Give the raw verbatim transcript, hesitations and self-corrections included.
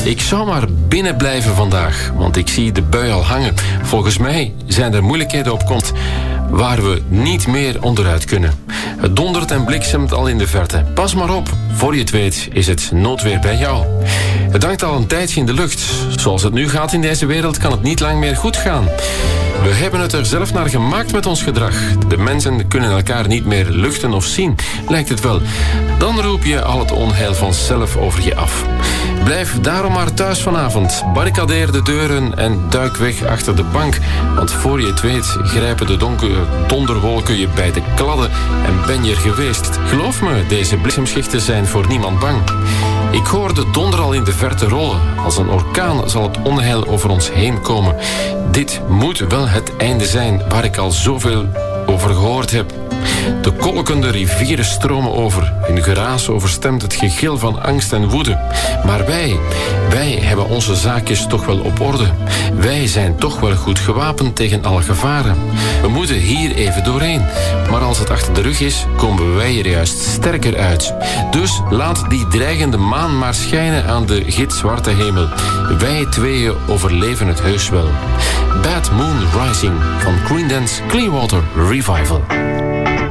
Ik zou maar binnen blijven vandaag, want ik zie de bui al hangen. Volgens mij zijn er moeilijkheden op komst waar we niet meer onderuit kunnen. Het dondert en bliksemt al in de verte. Pas maar op, voor je het weet is het noodweer bij jou. Het hangt al een tijdje in de lucht. Zoals het nu gaat in deze wereld kan het niet lang meer goed gaan. We hebben het er zelf naar gemaakt met ons gedrag. De mensen kunnen elkaar niet meer luchten of zien, lijkt het wel. Dan roep je al het onheil vanzelf over je af. Blijf daarom maar thuis vanavond. Barricadeer de deuren en duik weg achter de bank. Want voor je het weet grijpen de donkere donderwolken je bij de kladden en ben je er geweest. Geloof me, deze bliksemschichten zijn voor niemand bang. Ik hoor de donder al in de verte rollen. Als een orkaan zal het onheil over ons heen komen. Dit moet wel het einde zijn waar ik al zoveel over gehoord heb. De kolkende rivieren stromen over. Hun geraas overstemt het gegil van angst en woede. Maar wij, wij hebben onze zaakjes toch wel op orde. Wij zijn toch wel goed gewapend tegen alle gevaren. We moeten hier even doorheen. Maar als het achter de rug is, komen wij er juist sterker uit. Dus laat die dreigende maan maar schijnen aan de gitzwarte hemel. Wij tweeën overleven het heus wel. Bad Moon Rising van Creedence Clearwater Revival.